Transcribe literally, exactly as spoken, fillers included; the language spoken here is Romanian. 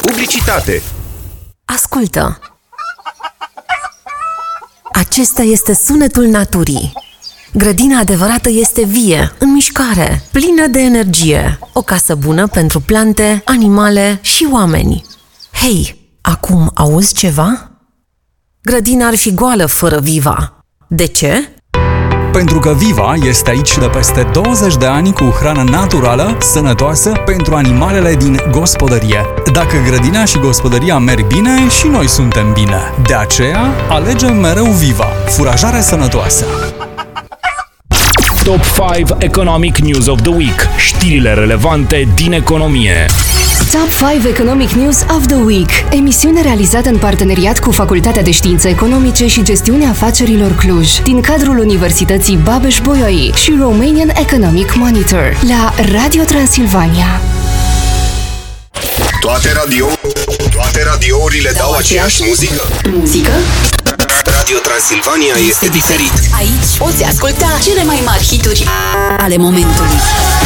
publicitate. Ascultă! Acesta este sunetul naturii. Grădina adevărată este vie, în mișcare, plină de energie. O casă bună pentru plante, animale și oameni. Hei, acum auzi ceva? Grădina ar fi goală fără Viva. De ce? Pentru că Viva este aici de peste douăzeci de ani cu hrană naturală, sănătoasă pentru animalele din gospodărie. Dacă grădina și gospodăria merg bine, și noi suntem bine. De aceea, alegem mereu Viva, furajare sănătoasă. Top cinci Economic News of the Week. Știrile relevante din economie. Top cinci Economic News of the Week, emisiune realizată în parteneriat cu Facultatea de Științe Economice și Gestiunea Afacerilor Cluj, din cadrul Universității Babeș-Bolyai și Romanian Economic Monitor, la Radio Transilvania. Toate radio, toate radiourile dau aceeași muzică. Muzică? Radio Transilvania este diferit. Aici poți asculta cele mai mari hituri ale momentului.